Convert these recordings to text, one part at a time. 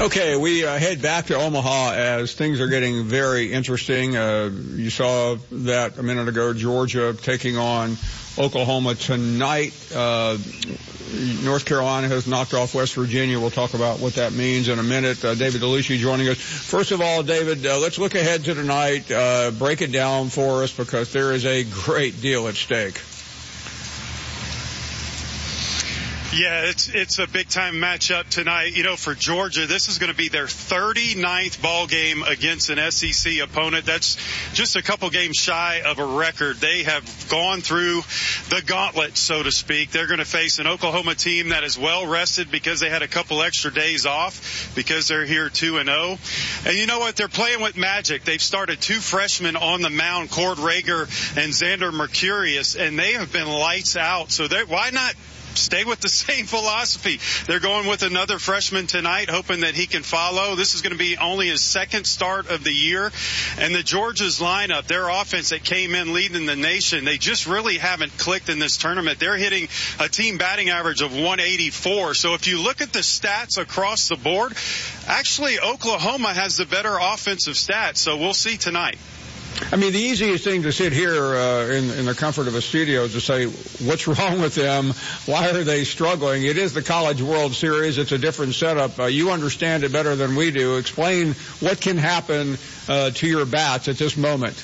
Okay, we head back to Omaha as things are getting very interesting. You saw that a minute ago, Georgia taking on Oklahoma tonight. North Carolina has knocked off West Virginia. We'll talk about what that means in a minute. David DeLucia joining us. First of all, David, let's look ahead to tonight. Break it down for us because there is a great deal at stake. Yeah, it's a big-time matchup tonight. You know, for Georgia, this is going to be their 39th ball game against an SEC opponent. That's just a couple games shy of a record. They have gone through the gauntlet, so to speak. They're going to face an Oklahoma team that is well-rested because they had a couple extra days off because they're here 2-0. And you know what? They're playing with magic. They've started two freshmen on the mound, Cord Rager and Xander Mercurius, and they have been lights out. So why not stay with the same philosophy? They're going with another freshman tonight, hoping that he can follow. This is going to be only his second start of the year. And the Georgia's lineup, their offense that came in leading the nation, they just really haven't clicked in this tournament. They're hitting a team batting average of 184. So if you look at the stats across the board, actually Oklahoma has the better offensive stats. So we'll see tonight. I mean, the easiest thing to sit here in the comfort of a studio is to say, what's wrong with them? Why are they struggling? It is the College World Series. It's a different setup. You understand it better than we do. Explain what can happen to your bats at this moment.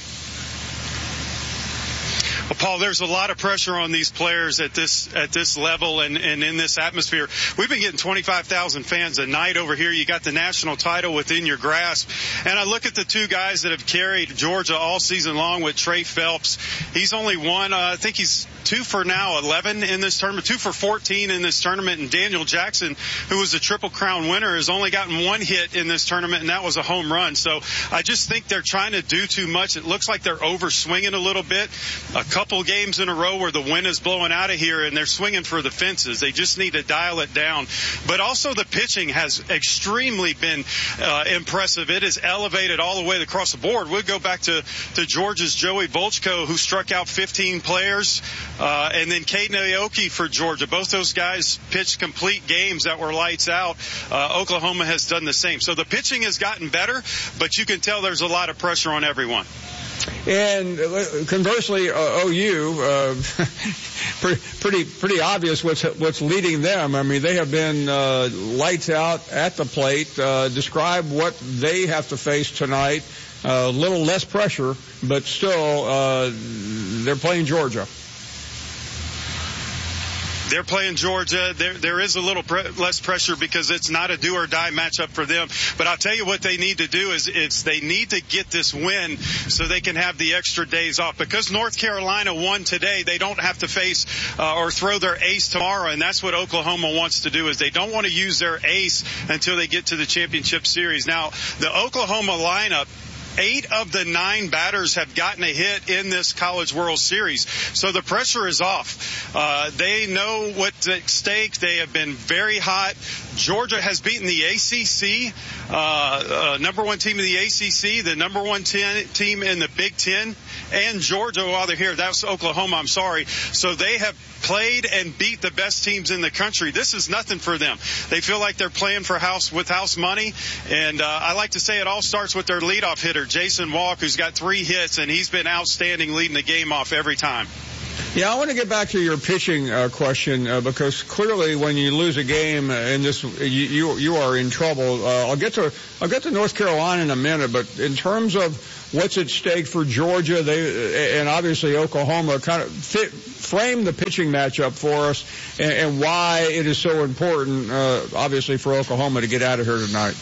Well, Paul, there's a lot of pressure on these players at this level and in this atmosphere. We've been getting 25,000 fans a night over here. You got the national title within your grasp. And I look at the two guys that have carried Georgia all season long with Trey Phelps. He's only won, I think he's 2 for now 11 in this tournament, 2 for 14 in this tournament. And Daniel Jackson, who was a Triple Crown winner, has only gotten one hit in this tournament, and that was a home run. So I just think they're trying to do too much. It looks like they're over swinging a little bit. A couple games in a row where the wind is blowing out of here and they're swinging for the fences. They just need to dial it down. But also the pitching has extremely been impressive. It is elevated all the way across the board. We'll go back to Georgia's Joey Volchko, who struck out 15 players, and then Caden Aoki for Georgia. Both those guys pitched complete games that were lights out. Oklahoma has done the same. So the pitching has gotten better, but you can tell there's a lot of pressure on everyone. And conversely, OU, pretty obvious what's leading them. I mean, they have been lights out at the plate. Describe what they have to face tonight. A little less pressure, but still, they're playing Georgia. They're playing Georgia. There is a little less pressure because it's not a do-or-die matchup for them. But I'll tell you what they need to do is they need to get this win so they can have the extra days off. Because North Carolina won today, they don't have to face or throw their ace tomorrow, and that's what Oklahoma wants to do. Is they don't want to use their ace until they get to the championship series. Now, the Oklahoma lineup, 8 of the 9 batters have gotten a hit in this College World Series. So the pressure is off. They know what's at stake. They have been very hot. Georgia has beaten the ACC, number 1 team in the ACC, the number 1 team in the Big Ten, and Georgia while they're here. That's Oklahoma, I'm sorry. So they have played and beat the best teams in the country. This is nothing for them. They feel like they're playing for house money. And I like to say it all starts with their leadoff hitter, Jason Walk, who's got 3 hits, and he's been outstanding leading the game off every time. Yeah, I want to get back to your pitching question because clearly when you lose a game in this, you are in trouble. I'll get to North Carolina in a minute, but in terms of what's at stake for Georgia, and obviously Oklahoma, kind of frame the pitching matchup for us and why it is so important, obviously for Oklahoma to get out of here tonight.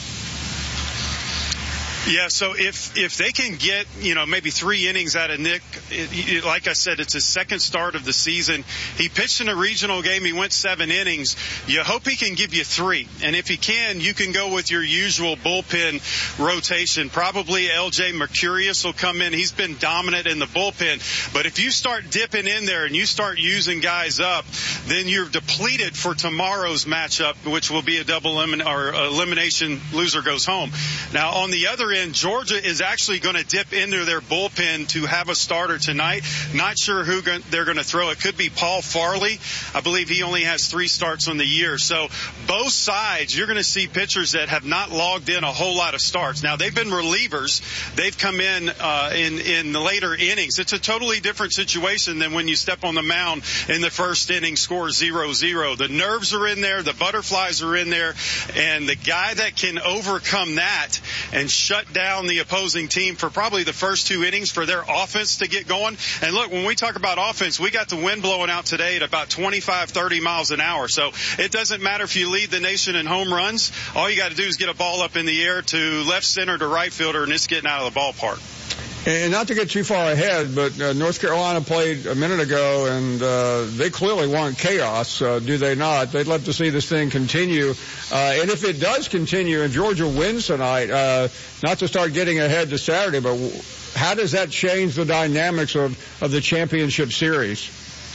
Yeah, so if they can get, maybe 3 innings out of Nick, like I said, it's his second start of the season. He pitched in a regional game. He went 7 innings. You hope he can give you 3. And if he can, you can go with your usual bullpen rotation. Probably LJ Mercurius will come in. He's been dominant in the bullpen. But if you start dipping in there and you start using guys up, then you're depleted for tomorrow's matchup, which will be a double elimination. Loser goes home. Now, on the other in. Georgia is actually going to dip into their bullpen to have a starter tonight. Not sure who they're going to throw. It could be Paul Farley. I believe he only has 3 starts on the year. So both sides, you're going to see pitchers that have not logged in a whole lot of starts. Now, they've been relievers. They've come in the later innings. It's a totally different situation than when you step on the mound in the first inning, score 0-0. The nerves are in there. The butterflies are in there. And the guy that can overcome that and shut down the opposing team for probably the first 2 innings for their offense to get going. And look, when we talk about offense, we got the wind blowing out today at about 25, 30 miles an hour. So it doesn't matter if you lead the nation in home runs. All you got to do is get a ball up in the air to left center to right fielder, and it's getting out of the ballpark. And not to get too far ahead, but North Carolina played a minute ago, and they clearly want chaos, do they not? They'd love to see this thing continue. And if it does continue and Georgia wins tonight, not to start getting ahead to Saturday, but how does that change the dynamics of the championship series?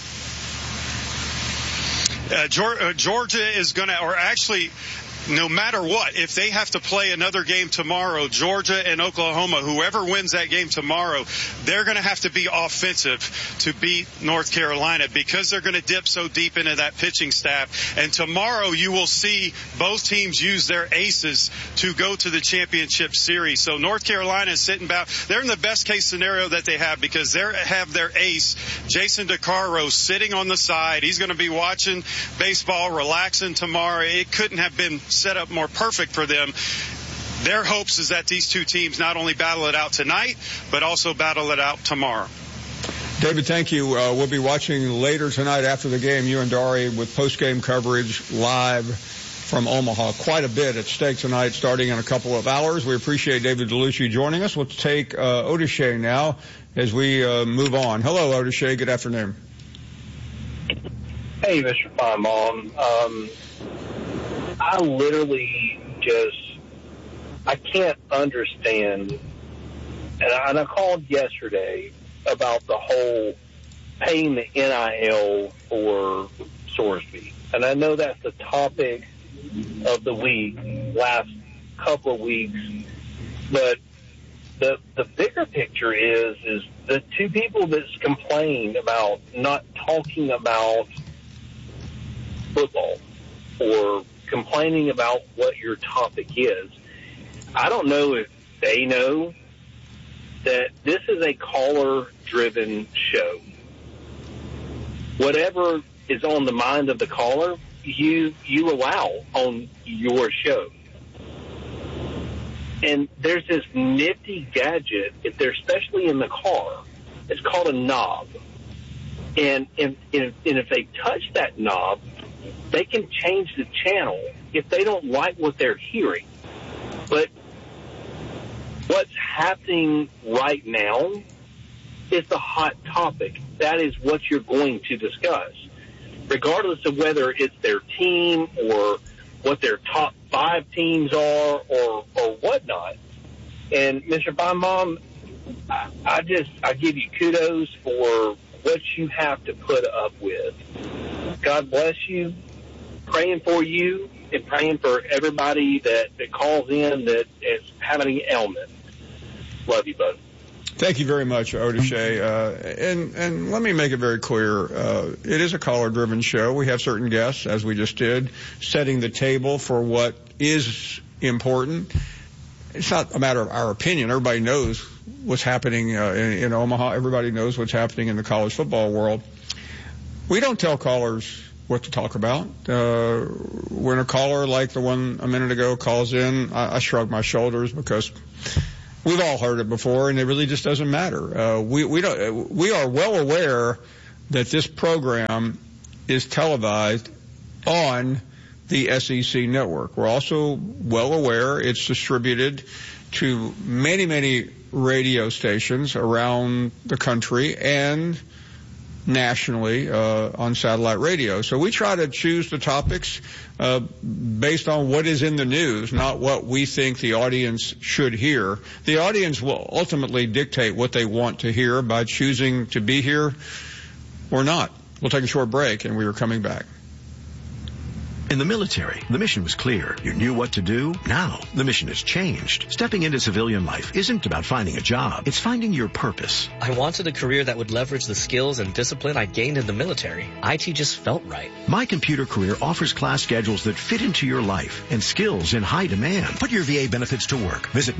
Georgia is going to, or actually, no matter what, if they have to play another game tomorrow, Georgia and Oklahoma, whoever wins that game tomorrow, they're going to have to be offensive to beat North Carolina because they're going to dip so deep into that pitching staff. And tomorrow you will see both teams use their aces to go to the championship series. So North Carolina is sitting back. They're in the best case scenario that they have because they have their ace, Jason DeCaro, sitting on the side. He's going to be watching baseball, relaxing tomorrow. It couldn't have been set up more perfect for them. Their hopes is that these two teams not only battle it out tonight, but also battle it out tomorrow. David, thank you. We'll be watching later tonight after the game, you and Dari, with post-game coverage live from Omaha. Quite a bit at stake tonight, starting in a couple of hours. We appreciate David Dellucci joining us. We'll take Otis Shea now as we move on. Hello, Otis Shea. Good afternoon. Hey, Mr. Feinbaum. I literally I can't understand, and I called yesterday about the whole paying the NIL for Sorsby. And I know that's the topic of the week, last couple of weeks, but the bigger picture is the two people that's complained about not talking about football or complaining about what your topic is. I don't know if they know that this is a caller-driven show. Whatever is on the mind of the caller, you allow on your show. And there's this nifty gadget, if they're especially in the car, it's called a knob. And if they touch that knob, they can change the channel if they don't like what they're hearing. But what's happening right now is the hot topic. That is what you're going to discuss, regardless of whether it's their team or what their top 5 teams are or whatnot. And Mr. Feinbaum, I give you kudos for what you have to put up with. God bless you. Praying for you and praying for everybody that calls in that is having an ailment. Love you both. Thank you very much, Otis Shea. And let me make it very clear. It is a caller-driven show. We have certain guests, as we just did, setting the table for what is important. It's not a matter of our opinion. Everybody knows what's happening in Omaha. Everybody knows what's happening in the college football world. We don't tell callers what to talk about. When a caller like the one a minute ago calls in, I shrug my shoulders because we've all heard it before, and it really just doesn't matter. We are well aware that this program is televised on the SEC network. We're also well aware it's distributed to many, many radio stations around the country and nationally on satellite radio. So we try to choose the topics based on what is in the news, not what we think the audience should hear. The audience will ultimately dictate what they want to hear by choosing to be here or not. We'll take a short break, and we are coming back. In the military, the mission was clear. You knew what to do. Now, the mission has changed. Stepping into civilian life isn't about finding a job. It's finding your purpose. I wanted a career that would leverage the skills and discipline I gained in the military. IT just felt right. My Computer Career offers class schedules that fit into your life and skills in high demand. Put your VA benefits to work. Visit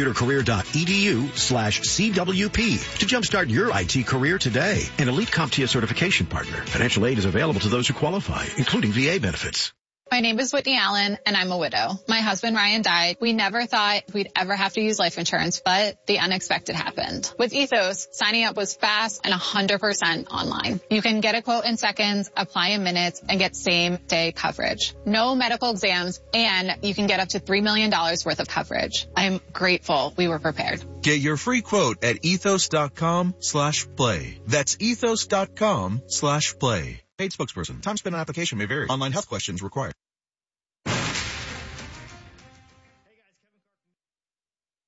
mycomputercareer.edu/CWP to jumpstart your IT career today. An elite CompTIA certification partner. Financial aid is available to those who qualify, including VA benefits. My name is Whitney Allen, and I'm a widow. My husband, Ryan, died. We never thought we'd ever have to use life insurance, but the unexpected happened. With Ethos, signing up was fast and 100% online. You can get a quote in seconds, apply in minutes, and get same-day coverage. No medical exams, and you can get up to $3 million worth of coverage. I'm grateful we were prepared. Get your free quote at ethos.com/play. That's ethos.com/play. Paid spokesperson. Time spent on application may vary. Online health questions required.